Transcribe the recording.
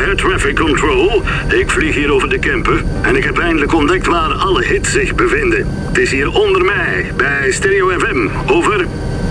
Air Traffic Control. Ik vlieg hier over de Kempen en ik heb eindelijk ontdekt waar alle hits zich bevinden. Het is hier onder mij, bij Stereo FM. Over.